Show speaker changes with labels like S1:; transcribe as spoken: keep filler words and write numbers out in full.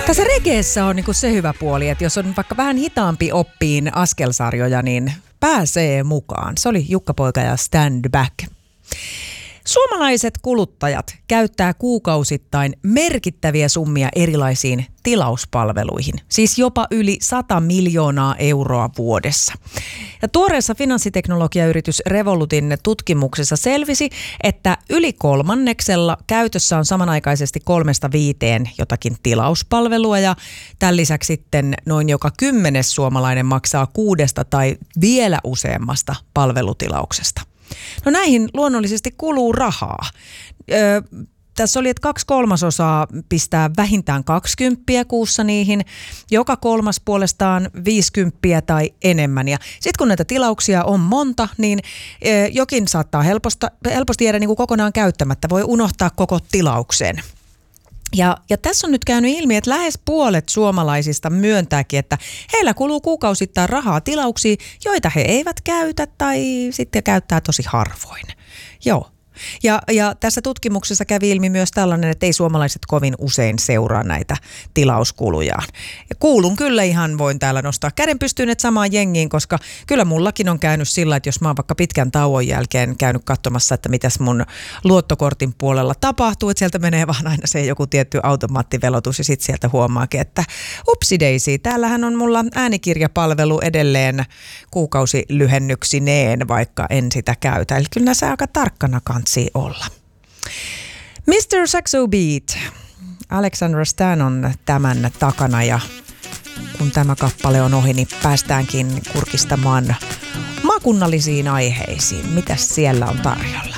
S1: Tässä regeessä on niinku se hyvä puoli, että jos on vaikka vähän hitaampi oppiin askelsarjoja, niin pääsee mukaan. Se oli Jukka Poika ja Stand Back. Suomalaiset kuluttajat käyttää kuukausittain merkittäviä summia erilaisiin tilauspalveluihin, siis jopa yli sata miljoonaa euroa vuodessa. Ja tuoreessa finanssiteknologiayritys Revolutin tutkimuksessa selvisi, että yli kolmanneksella käytössä on samanaikaisesti kolmesta viiteen jotakin tilauspalvelua ja tämän lisäksi sitten noin joka kymmenes suomalainen maksaa kuudesta tai vielä useammasta palvelutilauksesta. No näihin luonnollisesti kuluu rahaa. Öö, tässä oli, että kaksi kolmasosaa pistää vähintään kaksikymppiä kuussa niihin, joka kolmas puolestaan viisikymppiä tai enemmän. Ja sitten kun näitä tilauksia on monta, niin öö, jokin saattaa helposta, helposti jäädä niin kuin kokonaan käyttämättä. Voi unohtaa koko tilauksen. Ja, ja tässä on nyt käynyt ilmi, että lähes puolet suomalaisista myöntääkin, että heillä kuluu kuukausittain rahaa tilauksiin, joita he eivät käytä tai sitten käyttää tosi harvoin. Joo. Ja, ja tässä tutkimuksessa kävi ilmi myös tällainen, että ei suomalaiset kovin usein seuraa näitä tilauskulujaan. Ja kuulun kyllä ihan, voin täällä nostaa käden pystyyn, että samaan jengiin, koska kyllä mullakin on käynyt sillä, että jos mä oon vaikka pitkän tauon jälkeen käynyt katsomassa, että mitäs mun luottokortin puolella tapahtuu, että sieltä menee vaan aina se joku tietty automaattivelotus ja sitten sieltä huomaakin, että upsideisi, täällähän on mulla äänikirjapalvelu edelleen kuukausilyhennyksineen, vaikka en sitä käytä. Eli kyllä näissä aika tarkkana kanssa olla. mister Saxo Beat. Alexandra Stan on tämän takana ja kun tämä kappale on ohi, niin päästäänkin kurkistamaan maakunnallisiin aiheisiin. Mitäs siellä on tarjolla?